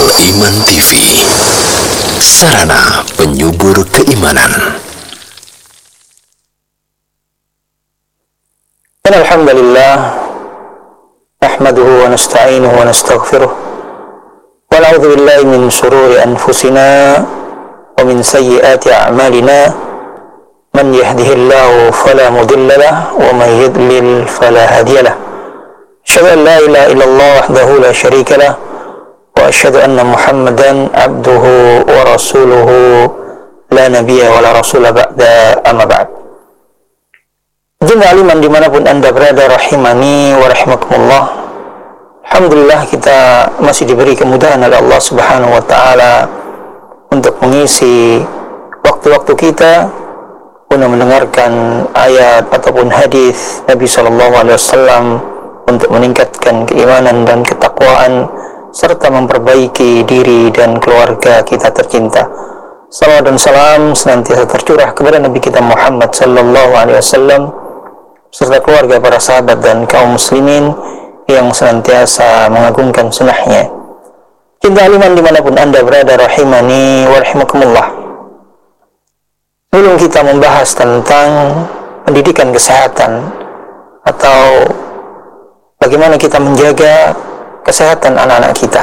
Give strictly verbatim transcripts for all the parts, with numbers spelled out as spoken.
Iman T V, sarana penyubur keimanan. Alhamdulillah, nahmaduhu wa nasta'inuhu wa nastaghfiruh, wa na'udzu billahi min shururi anfusina wa min sayyiati a'malina. Man yahdihillahu fala mudilla lahu wa man yudlil fala hadiya lahu. Asyhadu an la ilaha illallah wahdahu la syarika lahu wa asyhadu anna Muhammadan abduhu wa rasuluhu la nabiyya wa la rasula ba'da, amma ba'd. Jemaah aliman dimanapun anda berada, rahimani wa rahimakumullah. Alhamdulillah, kita masih diberi kemudahan oleh Allah subhanahu wa ta'ala untuk mengisi waktu-waktu kita untuk mendengarkan ayat ataupun hadis Nabi sallallahu alaihi wasallam untuk meningkatkan keimanan dan ketakwaan serta memperbaiki diri dan keluarga kita tercinta. Salawat dan salam senantiasa tercurah kepada Nabi kita Muhammad sallallahu alaihi wasallam serta keluarga, para sahabat dan kaum muslimin yang senantiasa mengagungkan sunnahnya. Cinta aliman dimanapun anda berada, rahimani wa rahimakumullah. Sebelum kita membahas tentang pendidikan kesehatan atau bagaimana kita menjaga kesehatan anak-anak kita,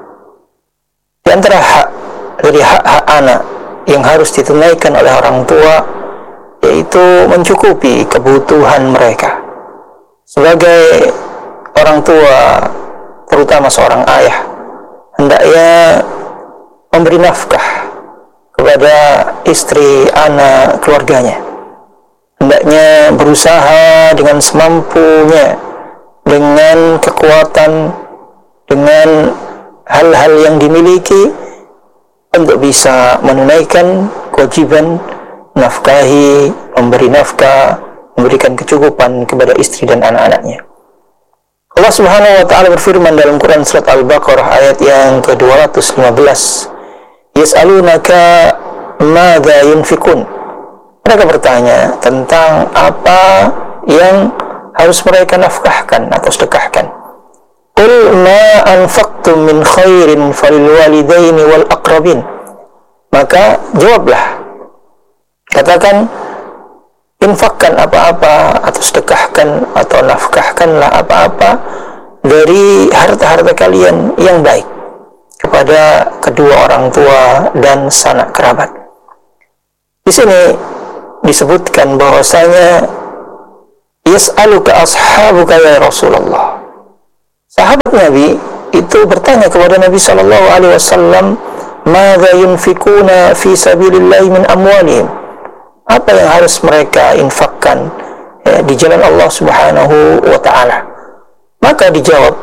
di antara hak dari hak-hak anak yang harus ditunaikan oleh orang tua yaitu mencukupi kebutuhan mereka. Sebagai orang tua, terutama seorang ayah, hendaknya memberi nafkah kepada istri, anak, keluarganya. Hendaknya berusaha dengan semampunya, dengan kekuatan, dengan hal-hal yang dimiliki untuk bisa menunaikan kewajiban nafkahi, memberi nafkah, memberikan kecukupan kepada istri dan anak-anaknya. Allah subhanahu wa ta'ala berfirman dalam Quran surat Al-Baqarah ayat yang ke dua ratus lima belas, Yas'alunaka madza yunfikun. Mereka bertanya tentang apa yang harus mereka nafkahkan atau sedekahkan. Qul ma anfaqtum min khairin falil walidaini wal aqrabin. Maka jawablah, katakan, infakkan apa-apa atau sedekahkan atau nafkahkanlah apa-apa dari harta-harta kalian yang baik kepada kedua orang tua dan sanak kerabat. Di sini disebutkan bahwasanya yas'aluka ashabuka ya Rasulullah. Sahabat Nabi itu bertanya kepada Nabi sallallahu alaihi wasallam, madza yunfikuna fi sabilillahi min amwalihim. Apa yang harus mereka infakkan ya, di jalan Allah subhanahu wa ta'ala. Maka dijawab,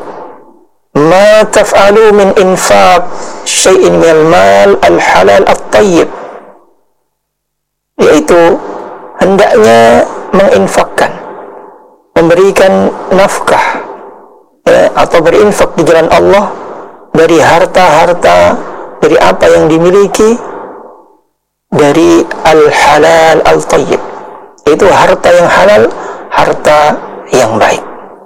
ma taf'alu min infaq syai'in minal mal al-halal at-tayyib, yaitu hendaknya menginfakkan, memberikan nafkah ya, atau berinfak di jalan Allah dari harta-harta, dari apa yang dimiliki, dari al-halal al-tayyib, yaitu harta yang halal, harta yang baik.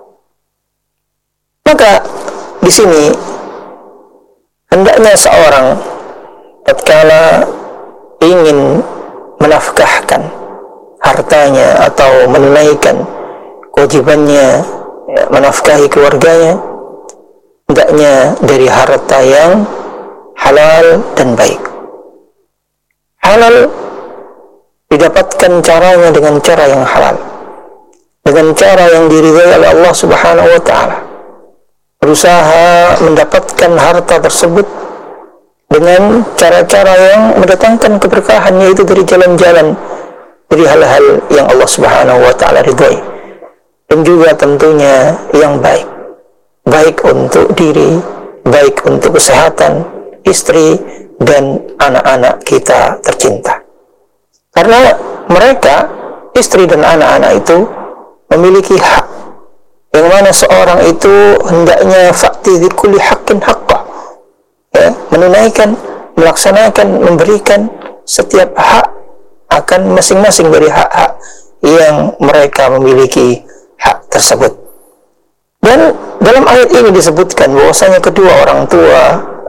Maka di sini hendaknya seorang tatkala ingin menafkahkan hartanya atau menunaikan kewajibannya ya, menafkahi keluarganya, hendaknya dari harta yang halal dan baik. Halal didapatkan caranya dengan cara yang halal, dengan cara yang diridhai oleh Allah subhanahu wa ta'ala. Berusaha mendapatkan harta tersebut dengan cara-cara yang mendatangkan keberkahan, yaitu dari jalan-jalan, dari hal-hal yang Allah subhanahu wa ta'ala ridhai, dan juga tentunya yang baik, baik untuk diri, baik untuk kesehatan istri dan anak-anak kita tercinta. Karena mereka, istri dan anak-anak itu memiliki hak, yang mana seorang itu hendaknya fa'ti dzikulli haqqin haqqah ya, menunaikan, melaksanakan, memberikan setiap hak akan masing-masing dari hak-hak yang mereka memiliki hak tersebut. Dan dalam ayat ini disebutkan bahwasanya kedua orang tua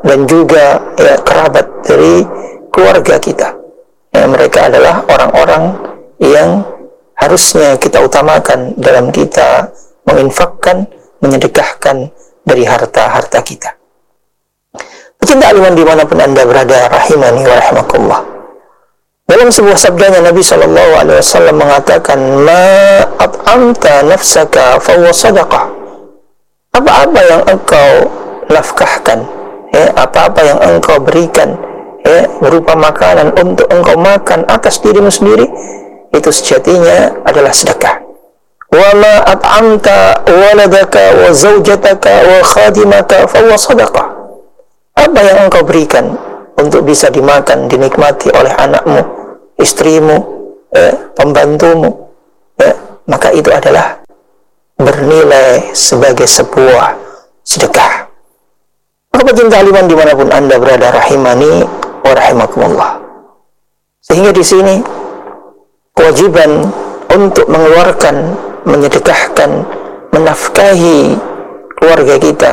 dan juga ya, kerabat dari keluarga kita. Ya, mereka adalah orang-orang yang harusnya kita utamakan dalam kita menginfakkan, menyedekahkan dari harta-harta kita. Pecinta aliman dimanapun Anda berada, rahimani wa rahimakumullah. Dalam sebuah sabdanya Nabi shallallahu alaihi wasallam mengatakan, ma at'amta nafsaka fahuwa sadaqah. Apa-apa yang engkau nafkahkan, ya, apa-apa yang engkau berikan, ya, berupa makanan untuk engkau makan atas dirimu sendiri, itu sejatinya adalah sedekah. Wa ma at'amta waladaka wa zawjataka wa khadimaka fahuwa sadaqah. Apa yang engkau berikan untuk bisa dimakan, dinikmati oleh anakmu, istrimu, eh, pembantumu, eh, maka itu adalah bernilai sebagai sebuah sedekah. Maka pecinta aliman dimanapun Anda berada, rahimani wa rahimakumullah. Sehingga di sini kewajiban untuk mengeluarkan, menyedekahkan, menafkahi keluarga kita,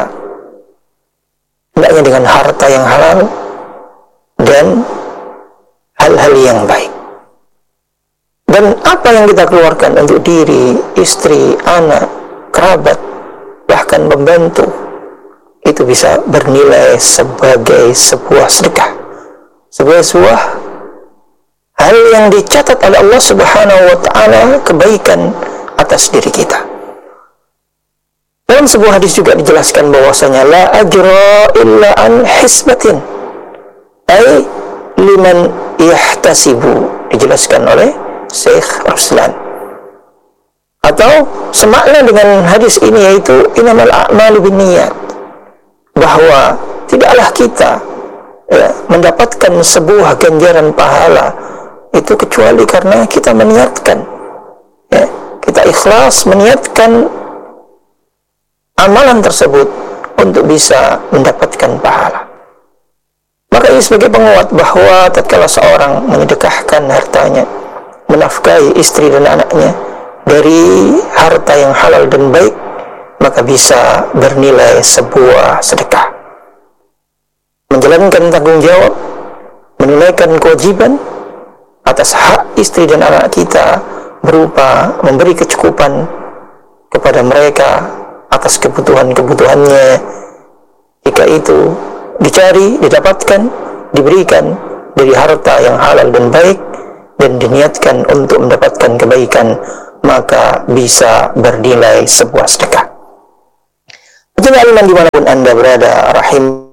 hendaknya dengan harta yang halal dan hal-hal yang baik. Dan apa yang kita keluarkan untuk diri, istri, anak, kerabat, bahkan pembantu, itu bisa bernilai sebagai sebuah sedekah, sebagai sebuah hal yang dicatat oleh Allah Subhanahu wa ta'ala, kebaikan atas diri kita. Dalam sebuah hadis juga dijelaskan bahwasanya la ajra illa an hisbatin, ay liman yahtasibu, dijelaskan oleh Syekh Ruslan. Atau semakna dengan hadis ini yaitu innamal a'malu binniyat, bahwa tidaklah kita ya, mendapatkan sebuah ganjaran pahala itu kecuali karena kita meniatkan, ya, kita ikhlas meniatkan amalan tersebut untuk bisa mendapatkan pahala. Maka ini sebagai penguat bahwa tatkala seorang menyedekahkan hartanya, menafkahi istri dan anaknya dari harta yang halal dan baik, maka bisa bernilai sebuah sedekah. Menjalankan tanggung jawab, menunaikan kewajiban atas hak istri dan anak kita berupa memberi kecukupan kepada mereka atas kebutuhan-kebutuhannya, jika itu dicari, didapatkan, diberikan dari harta yang halal dan baik dan diniatkan untuk mendapatkan kebaikan, maka bisa bernilai sebuah sedekah. Jadi aliman dimanapun Anda berada, rahim